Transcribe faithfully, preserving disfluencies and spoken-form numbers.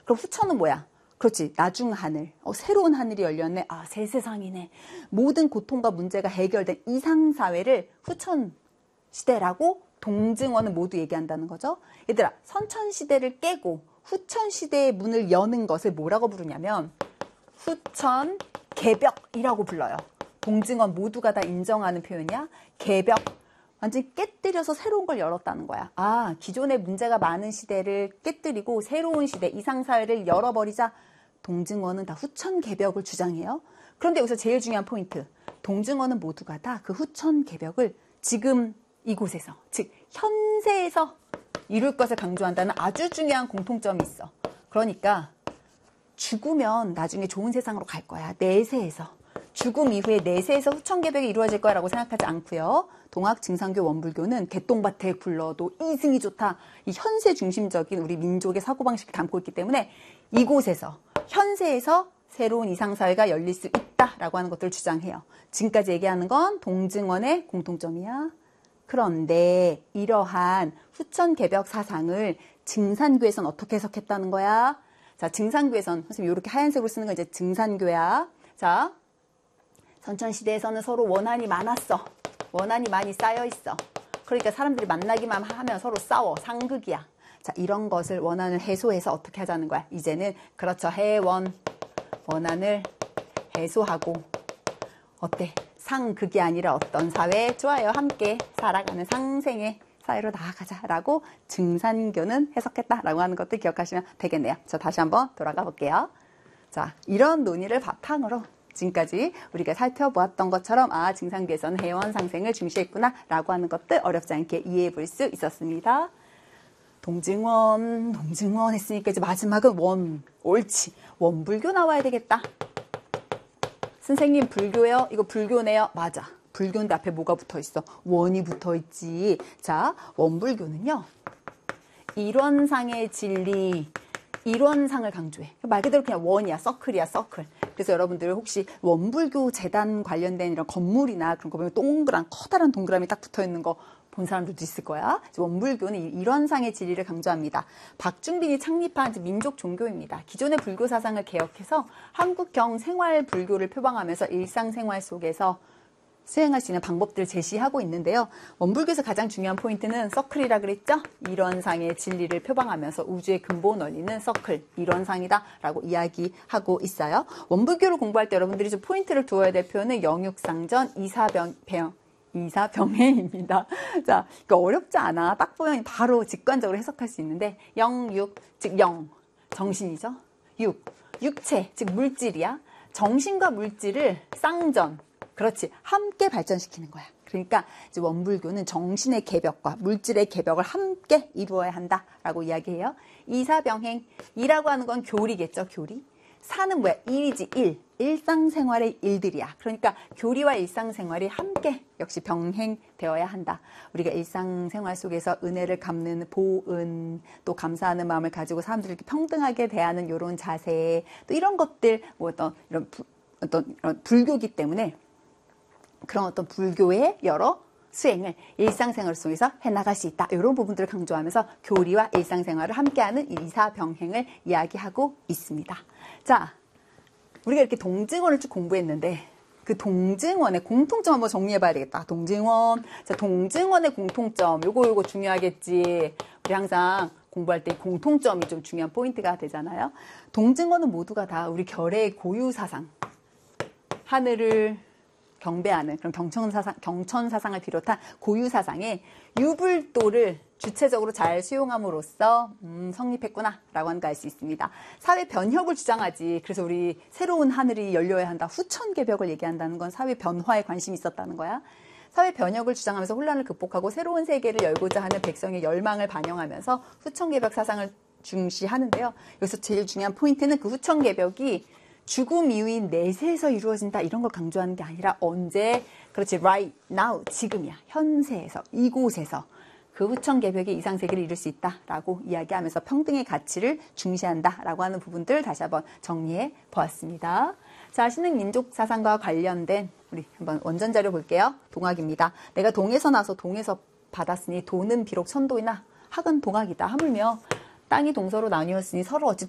그럼 후천은 뭐야? 그렇지. 나중 하늘. 어, 새로운 하늘이 열렸네. 아, 새 세상이네. 모든 고통과 문제가 해결된 이상사회를 후천 시대라고 동증원은 모두 얘기한다는 거죠. 얘들아, 선천시대를 깨고 후천시대의 문을 여는 것을 뭐라고 부르냐면 후천개벽이라고 불러요. 동증원 모두가 다 인정하는 표현이야. 개벽. 완전히 깨뜨려서 새로운 걸 열었다는 거야. 아, 기존에 문제가 많은 시대를 깨뜨리고 새로운 시대, 이상사회를 열어버리자 동증원은 다 후천개벽을 주장해요. 그런데 여기서 제일 중요한 포인트. 동증원은 모두가 다 그 후천개벽을 지금 이곳에서, 즉 현세에서 이룰 것을 강조한다는 아주 중요한 공통점이 있어. 그러니까 죽으면 나중에 좋은 세상으로 갈 거야. 내세에서. 죽음 이후에 내세에서 후천개벽이 이루어질 거라고 생각하지 않고요. 동학 증산교 원불교는 개똥밭에 굴러도 이승이 좋다. 이 현세 중심적인 우리 민족의 사고방식을 담고 있기 때문에 이곳에서 현세에서 새로운 이상사회가 열릴 수 있다라고 하는 것들을 주장해요. 지금까지 얘기하는 건 동증원의 공통점이야. 그런데 이러한 후천개벽 사상을 증산교에서는 어떻게 해석했다는 거야? 자, 증산교에선 선생님 이렇게 하얀색으로 쓰는 건 이제 증산교야. 자, 선천시대에서는 서로 원한이 많았어. 원한이 많이 쌓여 있어. 그러니까 사람들이 만나기만 하면 서로 싸워. 상극이야. 자, 이런 것을 원한을 해소해서 어떻게 하자는 거야? 이제는 그렇죠. 해원. 원한을 해소하고 어때? 상극이 아니라 어떤 사회? 좋아요. 함께 살아가는 상생의 사회로 나아가자라고 증산교는 해석했다라고 하는 것들 기억하시면 되겠네요. 자, 다시 한번 돌아가 볼게요. 자, 이런 논의를 바탕으로 지금까지 우리가 살펴보았던 것처럼 아, 증산교에서는 해원 상생을 중시했구나 라고 하는 것들 어렵지 않게 이해해 볼 수 있었습니다. 동증원, 동증원 했으니까 이제 마지막은 원. 옳지. 원불교 나와야 되겠다. 선생님 불교예요? 이거 불교네요? 맞아. 불교인데 앞에 뭐가 붙어 있어? 원이 붙어 있지. 자, 원불교는요. 일원상의 진리, 일원상을 강조해. 말 그대로 그냥 원이야. 서클이야. 서클. 그래서 여러분들 혹시 원불교 재단 관련된 이런 건물이나 그런 거 보면 동그란 커다란 동그라미 딱 붙어 있는 거 본 사람들도 있을 거야. 원불교는 일원상의 진리를 강조합니다. 박중빈이 창립한 민족 종교입니다. 기존의 불교 사상을 개혁해서 한국형 생활 불교를 표방하면서 일상생활 속에서 수행할 수 있는 방법들을 제시하고 있는데요. 원불교에서 가장 중요한 포인트는 서클이라 그랬죠? 일원상의 진리를 표방하면서 우주의 근본 원리는 서클, 일원상이다라고 이야기하고 있어요. 원불교를 공부할 때 여러분들이 좀 포인트를 두어야 될 표현은 영육상전, 이사병, 병, 이사병행입니다. 자, 이거 어렵지 않아. 딱 보면 바로 직관적으로 해석할 수 있는데 영육, 즉 영, 정신이죠. 육, 육체, 즉 물질이야. 정신과 물질을 쌍전, 그렇지, 함께 발전시키는 거야. 그러니까 이제 원불교는 정신의 개벽과 물질의 개벽을 함께 이루어야 한다라고 이야기해요. 이사병행, 이라고 하는 건 교리겠죠, 교리. 사는 뭐야? 일이지, 일. 일상생활의 일들이야. 그러니까 교리와 일상생활이 함께 역시 병행되어야 한다. 우리가 일상생활 속에서 은혜를 갚는 보은, 또 감사하는 마음을 가지고 사람들에게 평등하게 대하는 이런 자세, 또 이런 것들, 뭐 어떤 이런 부, 어떤 이런 불교기 때문에 그런 어떤 불교의 여러 수행을 일상생활 속에서 해나갈 수 있다. 이런 부분들을 강조하면서 교리와 일상생활을 함께하는 이사병행을 이야기하고 있습니다. 자, 우리가 이렇게 동증원을 쭉 공부했는데 그 동증원의 공통점 한번 정리해봐야 되겠다. 동증원. 자, 동증원의 공통점. 요거 요거 중요하겠지. 우리 항상 공부할 때 공통점이 좀 중요한 포인트가 되잖아요. 동증원은 모두가 다 우리 결의 고유 사상. 하늘을 경배하는 그런 경천 사상, 경천 사상을 비롯한 고유 사상의 유불도를 주체적으로 잘 수용함으로써 음, 성립했구나라고 하는 걸 알 수 있습니다. 사회 변혁을 주장하지. 그래서 우리 새로운 하늘이 열려야 한다. 후천개벽을 얘기한다는 건 사회 변화에 관심이 있었다는 거야. 사회 변혁을 주장하면서 혼란을 극복하고 새로운 세계를 열고자 하는 백성의 열망을 반영하면서 후천개벽 사상을 중시하는데요. 여기서 제일 중요한 포인트는 그 후천개벽이 죽음 이후인 내세에서 이루어진다 이런 걸 강조하는 게 아니라 언제, 그렇지, right now, 지금이야. 현세에서, 이곳에서 그 후천개벽의 이상세계를 이룰 수 있다라고 이야기하면서 평등의 가치를 중시한다라고 하는 부분들 다시 한번 정리해 보았습니다. 자, 신흥민족 사상과 관련된 우리 한번 원전 자료 볼게요. 동학입니다. 내가 동에서 나서 동에서 받았으니 도는 비록 천도이나 학은 동학이다. 하물며 땅이 동서로 나뉘었으니 서로 어찌